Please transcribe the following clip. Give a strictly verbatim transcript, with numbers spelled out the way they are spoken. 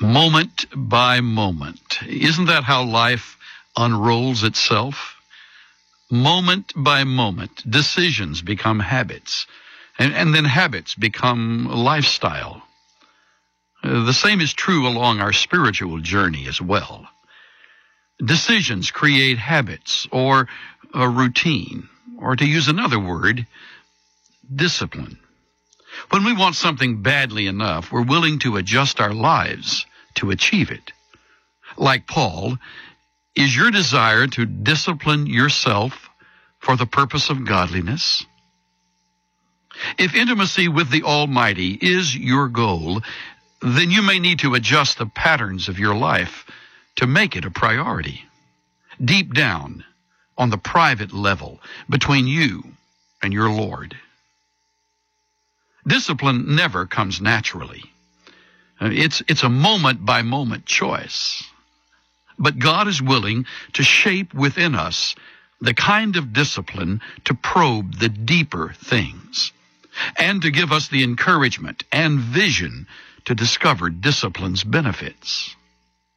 moment by moment. Isn't that how life unrolls itself? Moment by moment, decisions become habits, and, and then habits become lifestyle. Uh, the same is true along our spiritual journey as well. Decisions create habits or a routine, or to use another word, discipline. When we want something badly enough, we're willing to adjust our lives to achieve it. Like Paul, is your desire to discipline yourself for the purpose of godliness? If intimacy with the Almighty is your goal, then you may need to adjust the patterns of your life to make it a priority. Deep down, on the private level, between you and your Lord. Discipline never comes naturally. It's, it's a moment-by-moment choice. But God is willing to shape within us the kind of discipline to probe the deeper things, and to give us the encouragement and vision to discover discipline's benefits.